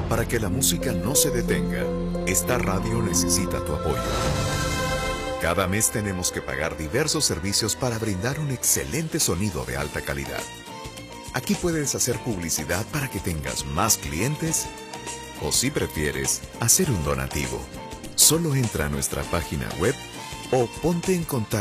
Para que la música no se detenga, esta radio necesita tu apoyo. Cada mes tenemos que pagar diversos servicios para brindar un excelente sonido de alta calidad. Aquí puedes hacer publicidad para que tengas más clientes o, si prefieres, hacer un donativo. Solo entra a nuestra página web o ponte en contacto